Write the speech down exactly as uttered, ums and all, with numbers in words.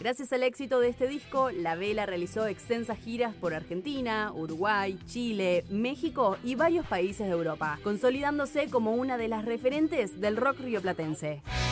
Gracias al éxito de este disco, La Vela realizó extensas giras por Argentina, Uruguay, Chile, México y varios países de Europa, consolidándose como una de las referentes del rock rioplatense.